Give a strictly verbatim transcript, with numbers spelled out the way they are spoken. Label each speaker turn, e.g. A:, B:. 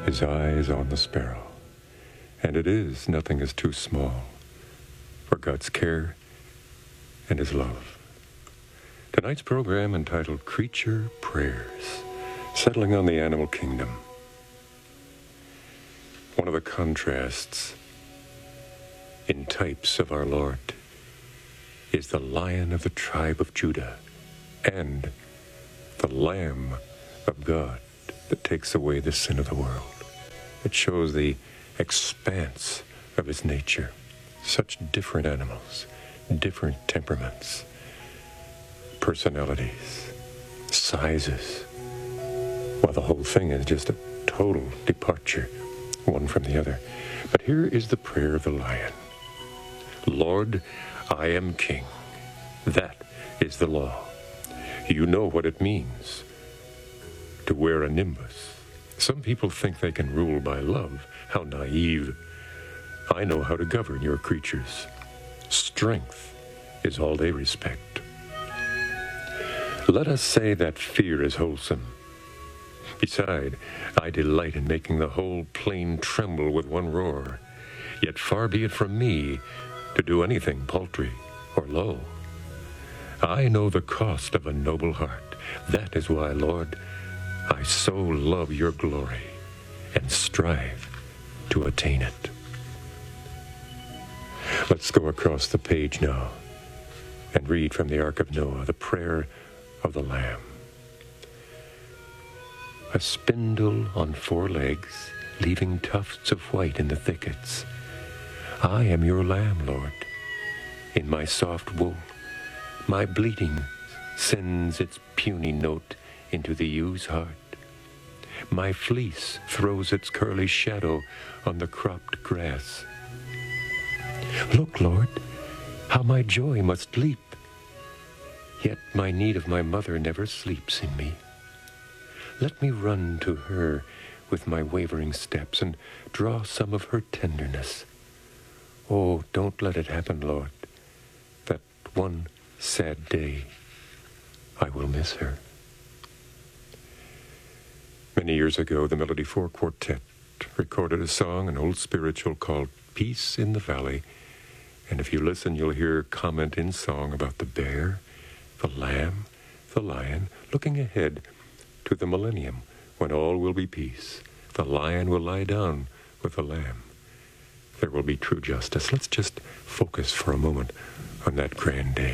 A: His eye is on the sparrow, and it is, nothing is too small for God's care and his love. Tonight's program, entitled Creature Prayers, settling on the animal kingdom. One of the contrasts in types of our Lord is the Lion of the tribe of Judah and the Lamb of God that takes away the sin of the world. It shows the expanse of his nature. Such different animals, different temperaments, personalities, sizes. Well, the whole thing is just a total departure, one from the other. But here is the prayer of the lion. Lord, I am king. That is the law. You know what it means to wear a nimbus. Some people think they can rule by love. How naive. I know how to govern your creatures. Strength is all they respect. Let us say that fear is wholesome. Beside, I delight in making the whole plain tremble with one roar. Yet far be it from me to do anything paltry or low. I know the cost of a noble heart. That is why, Lord, I so love your glory and strive to attain it. Let's go across the page now and read from the Ark of Noah, the prayer of the Lamb. A spindle on four legs, leaving tufts of white in the thickets. I am your lamb, Lord. In my soft wool, my bleating sends its puny note into the ew's heart. My fleece throws its curly shadow on the cropped grass. Look, Lord, how my joy must leap. Yet my need of my mother never sleeps in me. Let me run to her with my wavering steps and draw some of her tenderness. Oh, don't let it happen, Lord, that one sad day I will miss her. Many years ago, the Melody Four Quartet recorded a song, an old spiritual called Peace in the Valley. And if you listen, you'll hear comment in song about the bear, the lamb, the lion, looking ahead to the millennium when all will be peace. The lion will lie down with the lamb. There will be true justice. Let's just focus for a moment on that grand day.